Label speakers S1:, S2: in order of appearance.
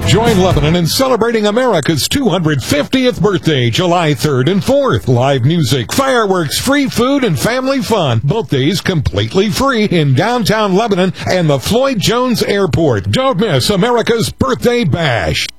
S1: Join Lebanon in celebrating America's 250th birthday, July 3rd and 4th. Live music, fireworks, free food, and family fun. Both days completely free in downtown Lebanon and the Floyd Jones Airport. Don't miss America's Birthday Bash.